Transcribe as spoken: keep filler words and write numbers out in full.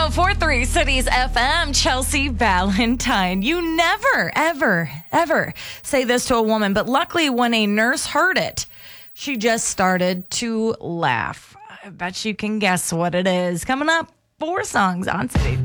oh four point three Cities F M, Chelsea Valentine. You never, ever, ever say this to a woman, but luckily when a nurse heard it, she just started to laugh. I bet you can guess what it is. Coming up, four songs on City.